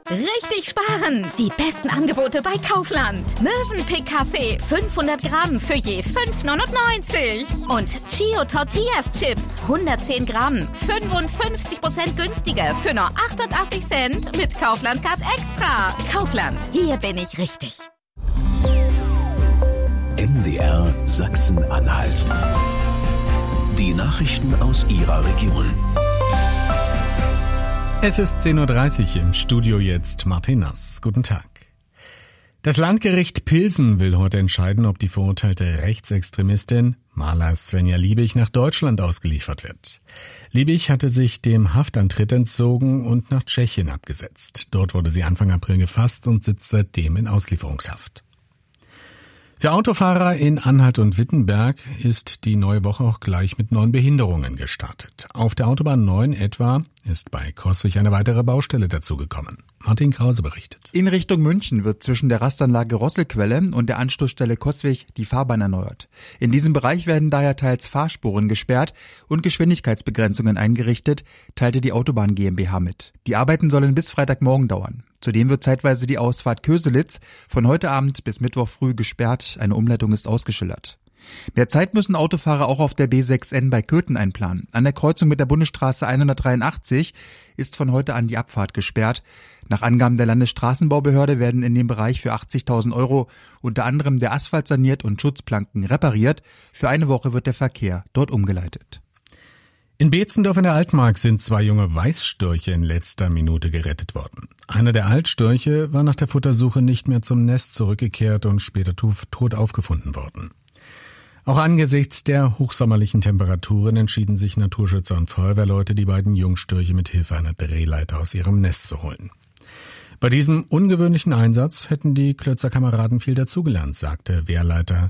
Richtig sparen! Die besten Angebote bei Kaufland. Mövenpick Kaffee 500 Gramm für je 5,99. Und Chio Tortillas Chips 110 Gramm 55% günstiger für nur 88 Cent mit Kaufland Card Extra. Kaufland, hier bin ich richtig. MDR Sachsen-Anhalt. Die Nachrichten aus Ihrer Region. Es ist 10.30 Uhr, im Studio jetzt Martin Nass. Guten Tag. Das Landgericht Pilsen will heute entscheiden, ob die verurteilte Rechtsextremistin Maler Svenja Liebig nach Deutschland ausgeliefert wird. Liebig hatte sich dem Haftantritt entzogen und nach Tschechien abgesetzt. Dort wurde sie Anfang April gefasst und sitzt seitdem in Auslieferungshaft. Für Autofahrer in Anhalt und Wittenberg ist die neue Woche auch gleich mit neuen Behinderungen gestartet. Auf der Autobahn 9 etwa ist bei Coswig eine weitere Baustelle dazugekommen. Martin Krause berichtet. In Richtung München wird zwischen der Rastanlage Rosselquelle und der Anschlussstelle Coswig die Fahrbahn erneuert. In diesem Bereich werden daher teils Fahrspuren gesperrt und Geschwindigkeitsbegrenzungen eingerichtet, teilte die Autobahn GmbH mit. Die Arbeiten sollen bis Freitagmorgen dauern. Zudem wird zeitweise die Ausfahrt Köselitz von heute Abend bis Mittwoch früh gesperrt. Eine Umleitung ist ausgeschildert. Mehr Zeit müssen Autofahrer auch auf der B6N bei Köthen einplanen. An der Kreuzung mit der Bundesstraße 183 ist von heute an die Abfahrt gesperrt. Nach Angaben der Landesstraßenbaubehörde werden in dem Bereich für 80.000 € unter anderem der Asphalt saniert und Schutzplanken repariert. Für eine Woche wird der Verkehr dort umgeleitet. In Beetzendorf in der Altmark sind 2 junge Weißstörche in letzter Minute gerettet worden. Einer der Altstörche war nach der Futtersuche nicht mehr zum Nest zurückgekehrt und später tot aufgefunden worden. Auch angesichts der hochsommerlichen Temperaturen entschieden sich Naturschützer und Feuerwehrleute, die beiden Jungstörche mit Hilfe einer Drehleiter aus ihrem Nest zu holen. Bei diesem ungewöhnlichen Einsatz hätten die Klötzer Kameraden viel dazugelernt, sagte Wehrleiter